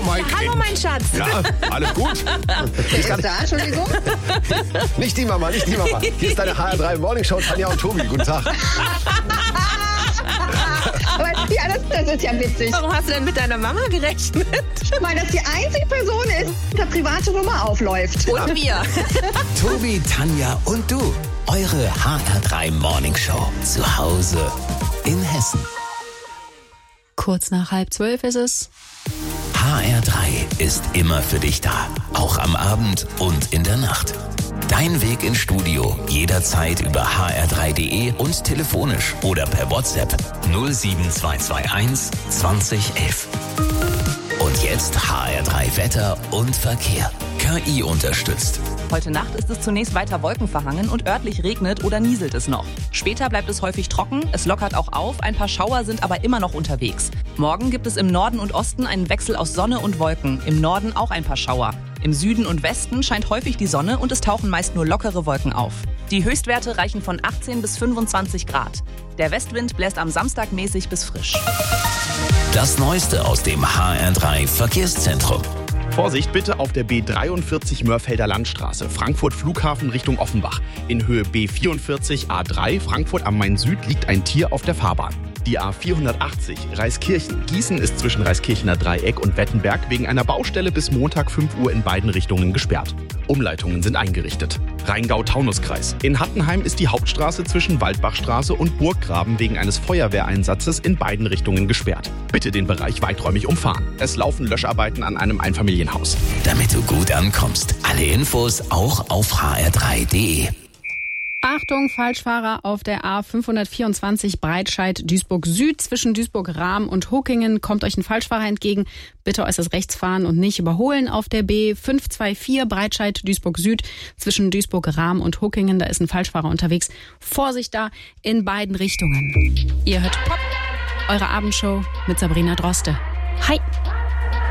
mein Kind. Hallo, mein Schatz. Ja, alles gut? Wer ist da? Entschuldigung? Nicht die Mama. Hier ist deine HR3 Morning Show, Tanja und Tobi. Guten Tag. Aber ja, das ist ja witzig. Warum hast du denn mit deiner Mama gerechnet? Weil das die einzige Person ist, die der private Nummer aufläuft. Und wir. Tobi, Tanja und du. Eure HR3 Morning Show. Zu Hause in Hessen. Kurz nach 11:30 ist es. HR3 ist immer für dich da. Auch am Abend und in der Nacht. Dein Weg ins Studio. Jederzeit über hr3.de und telefonisch oder per WhatsApp 07221 2011. Und jetzt HR3 Wetter und Verkehr. KI unterstützt. Heute Nacht ist es zunächst weiter wolkenverhangen und örtlich regnet oder nieselt es noch. Später bleibt es häufig trocken, es lockert auch auf, ein paar Schauer sind aber immer noch unterwegs. Morgen gibt es im Norden und Osten einen Wechsel aus Sonne und Wolken, im Norden auch ein paar Schauer. Im Süden und Westen scheint häufig die Sonne und es tauchen meist nur lockere Wolken auf. Die Höchstwerte reichen von 18 bis 25 Grad. Der Westwind bläst am Samstag mäßig bis frisch. Das Neueste aus dem HR3 Verkehrszentrum. Vorsicht bitte auf der B43 Mörfelder Landstraße, Frankfurt Flughafen Richtung Offenbach. In Höhe B44 A3 Frankfurt am Main Süd liegt ein Tier auf der Fahrbahn. Die A480 Reiskirchen. Gießen ist zwischen Reiskirchener Dreieck und Wettenberg wegen einer Baustelle bis Montag 5 Uhr in beiden Richtungen gesperrt. Umleitungen sind eingerichtet. Rheingau-Taunus-Kreis. In Hattenheim ist die Hauptstraße zwischen Waldbachstraße und Burggraben wegen eines Feuerwehreinsatzes in beiden Richtungen gesperrt. Bitte den Bereich weiträumig umfahren. Es laufen Löscharbeiten an einem Einfamilienhaus. Damit du gut ankommst. Alle Infos auch auf hr3.de. Achtung, Falschfahrer auf der A524 Breitscheid-Duisburg Süd. Zwischen Duisburg-Rahm und Huckingen kommt euch ein Falschfahrer entgegen. Bitte äußerst rechts fahren und nicht überholen. Auf der B524 Breitscheid-Duisburg Süd zwischen Duisburg-Rahm und Huckingen. Da ist ein Falschfahrer unterwegs. Vorsicht da in beiden Richtungen. Ihr hört Pop, eure Abendshow mit Sabrina Droste. Hi!